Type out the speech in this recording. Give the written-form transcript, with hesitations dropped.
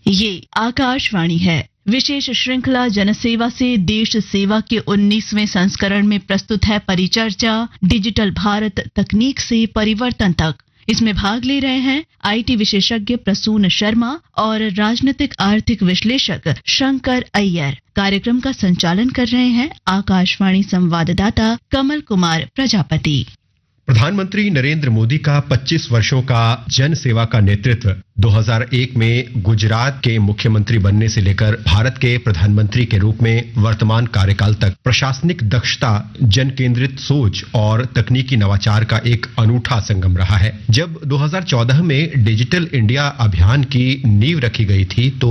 ये आकाशवाणी है। विशेष श्रृंखला जनसेवा से देश सेवा के 19वें संस्करण में प्रस्तुत है परिचर्चा डिजिटल भारत तकनीक से परिवर्तन तक। इसमें भाग ले रहे हैं आईटी विशेषज्ञ प्रसून शर्मा और राजनीतिक आर्थिक विश्लेषक शंकर अय्यर। कार्यक्रम का संचालन कर रहे हैं आकाशवाणी संवाददाता कमल कुमार प्रजापति। प्रधानमंत्री नरेंद्र मोदी का 25 वर्षों का जन सेवा का नेतृत्व 2001 में गुजरात के मुख्यमंत्री बनने से लेकर भारत के प्रधानमंत्री के रूप में वर्तमान कार्यकाल तक प्रशासनिक दक्षता, जन केंद्रित सोच और तकनीकी नवाचार का एक अनूठा संगम रहा है। जब 2014 में डिजिटल इंडिया अभियान की नींव रखी गई थी तो